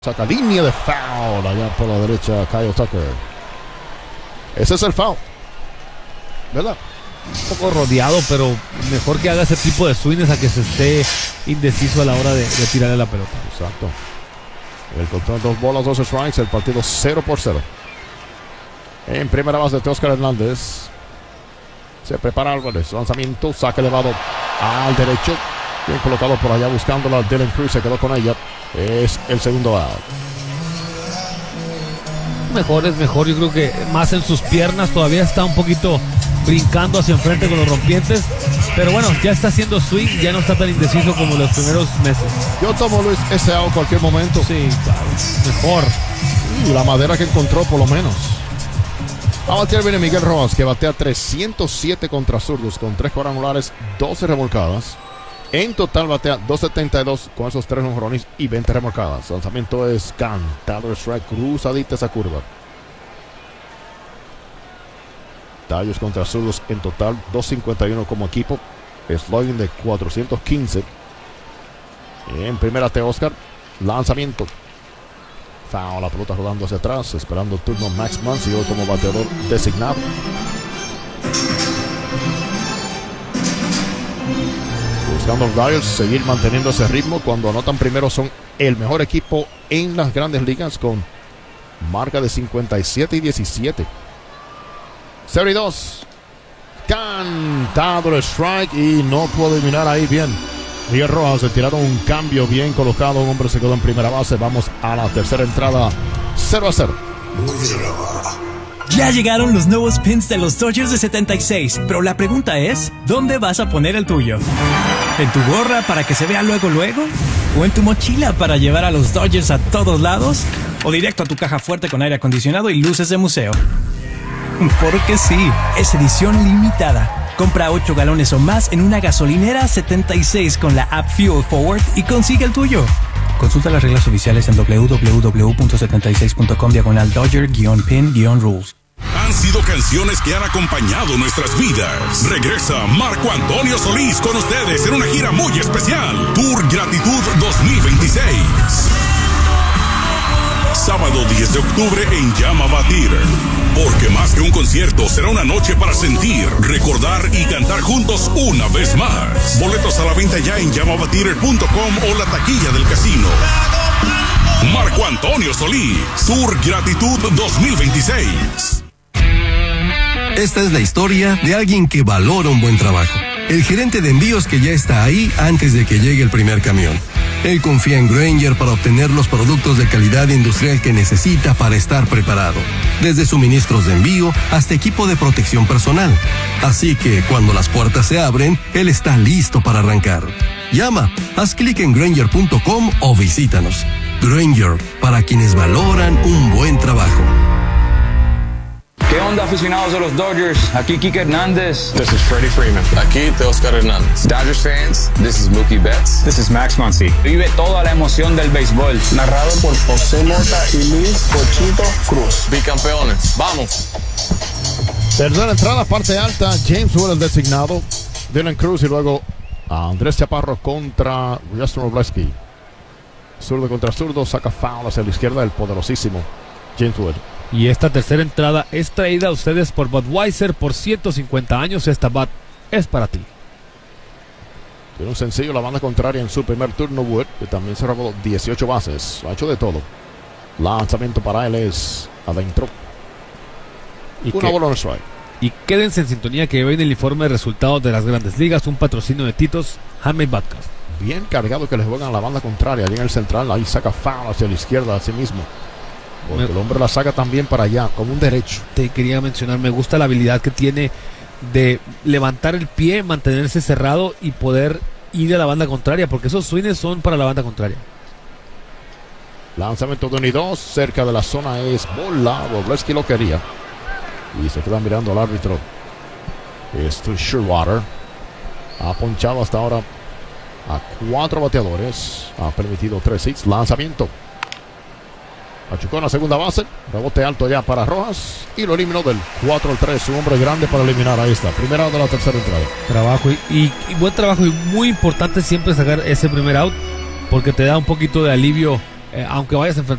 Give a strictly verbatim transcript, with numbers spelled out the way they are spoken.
Saca línea de foul allá por la derecha Kyle Tucker. Ese es el foul, ¿verdad? Un poco rodeado, pero mejor que haga ese tipo de swings a que se esté indeciso a la hora de, de tirarle la pelota. Exacto. El control, dos bolas, dos strikes, el partido cero por cero. En primera base de Oscar Hernández. Se prepara Álvarez, lanzamiento, saque elevado al derecho. Bien colocado por allá buscándola. Dylan Cruz se quedó con ella. Es el segundo out. Mejor es mejor, yo creo que más en sus piernas. Todavía está un poquito brincando hacia enfrente con los rompientes, pero bueno, ya está haciendo swing, ya no está tan indeciso como los primeros meses. Yo tomo Luis ese out en cualquier momento. Sí, claro, mejor. Y la madera que encontró por lo menos. A batear viene Miguel Rojas, que batea trescientos siete contra zurdos con tres cuadrangulares, doce remolcadas. En total batea doscientos setenta y dos con esos tres jonrones y veinte remolcadas. Lanzamiento es cantado, strike, cruzadita esa curva. Tallos contra zurdos en total doscientos cincuenta y uno como equipo. Slugging de cuatrocientos quince. En primera te Oscar. Lanzamiento. Foul, la pelota rodando hacia atrás. Esperando el turno Max Muncy hoy como bateador designado. Buscando los Dodgers seguir manteniendo ese ritmo. Cuando anotan primero son el mejor equipo en las grandes ligas con marca de cincuenta y siete y diecisiete. cero y dos. Cantado el strike y no puede eliminar ahí bien. Miguel Rojas, se tiraron un cambio bien colocado. Un hombre se quedó en primera base. Vamos a la tercera entrada. cero a cero. Ya llegaron los nuevos pins de los Dodgers de setenta y seis, pero la pregunta es, ¿dónde vas a poner el tuyo? ¿En tu gorra para que se vea luego luego? ¿O en tu mochila para llevar a los Dodgers a todos lados? ¿O directo a tu caja fuerte con aire acondicionado y luces de museo? Porque sí, es edición limitada. Compra ocho galones o más en una gasolinera setenta y seis con la app Fuel Forward y consigue el tuyo. Consulta las reglas oficiales en doble u doble u doble u punto setenta y seis punto com diagonal Dodger-pin-rules. Han sido canciones que han acompañado nuestras vidas. Regresa Marco Antonio Solís con ustedes en una gira muy especial. Tour Gratitud dos mil veintiséis. Sábado diez de octubre en Llama Batir. Porque más que un concierto, será una noche para sentir, recordar y cantar juntos una vez más. Boletos a la venta ya en llama batir punto com o la taquilla del casino. Marco Antonio Solís, Tour Gratitud dos mil veintiséis. Esta es la historia de alguien que valora un buen trabajo. El gerente de envíos que ya está ahí antes de que llegue el primer camión. Él confía en Grainger para obtener los productos de calidad industrial que necesita para estar preparado. Desde suministros de envío hasta equipo de protección personal. Así que cuando las puertas se abren, él está listo para arrancar. Llama, haz clic en Grainger punto com o visítanos. Grainger, para quienes valoran un buen trabajo. ¿Qué onda, aficionados de los Dodgers? Aquí Kike Hernández. This is Freddie Freeman. Aquí Oscar Hernández. Dodgers fans, this is Mookie Betts. This is Max Muncy. Vive toda la emoción del béisbol. Narrado por José Mota y Luis Pochito Cruz. Bicampeones. ¡Vamos! Tercera entrada, parte alta. James Wood el designado. Dylan Cruz y luego Andrés Chaparro contra Justin Robleski. Zurdo contra zurdo. Saca foul hacia la izquierda el poderosísimo James Wood. Y esta tercera entrada es traída a ustedes por Budweiser por ciento cincuenta años. Esta Bud es para ti. Tiene un sencillo la banda contraria en su primer turno. Wood, que también se robó dieciocho bases. Ha hecho de todo. Lanzamiento para él es adentro. Y Una que, bola en strike. Y quédense en sintonía que viene el informe de resultados de las grandes ligas. Un patrocinio de Titos Handmade Vodka. Bien cargado que les juegan a la banda contraria. Allí en el central. Ahí saca foul hacia la izquierda a sí mismo. Porque el hombre la saca también para allá, como un derecho. Te quería mencionar, me gusta la habilidad que tiene de levantar el pie, mantenerse cerrado y poder ir a la banda contraria, porque esos swings son para la banda contraria. Lanzamiento de uno y dos, cerca de la zona es bola. Robleski lo quería. Y se queda mirando al árbitro. Esto es Sherwater. Ha ponchado hasta ahora a cuatro bateadores. Ha permitido tres hits. Lanzamiento. Machucó en la segunda base, rebote alto ya para Rojas y lo eliminó del cuatro al tres. Un hombre grande para eliminar. Ahí está, primera de la tercera entrada. Trabajo y, y, y buen trabajo, y muy importante siempre sacar ese primer out, porque te da un poquito de alivio, eh, aunque vayas a enfrentar